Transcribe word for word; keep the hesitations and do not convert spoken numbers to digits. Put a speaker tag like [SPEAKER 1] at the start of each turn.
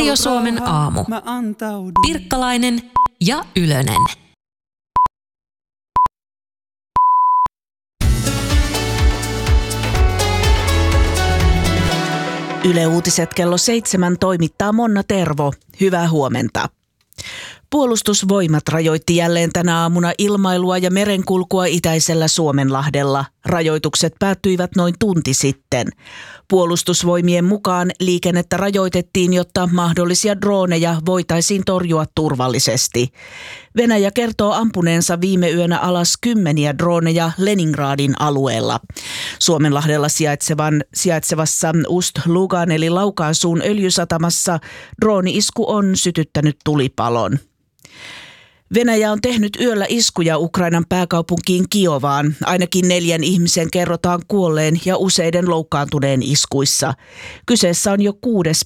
[SPEAKER 1] Radio Suomen aamu. Pirkkalainen ja Ylönen.
[SPEAKER 2] Yle Uutiset kello seitsemän toimittaa Monna Tervo. Hyvää huomenta. Puolustusvoimat rajoitti jälleen tänä aamuna ilmailua ja merenkulkua itäisellä Suomenlahdella. Rajoitukset päättyivät noin tunti sitten. Puolustusvoimien mukaan liikennettä rajoitettiin, jotta mahdollisia droneja voitaisiin torjua turvallisesti. Venäjä kertoo ampuneensa viime yönä alas kymmeniä droneja Leningradin alueella. Suomenlahdella sijaitsevan, sijaitsevassa Ust-Lugan eli Laukaasuun öljysatamassa drooni-isku on sytyttänyt tulipalon. Venäjä on tehnyt yöllä iskuja Ukrainan pääkaupunkiin Kiovaan. Ainakin neljän ihmisen kerrotaan kuolleen ja useiden loukkaantuneen iskuissa. Kyseessä on jo kuudes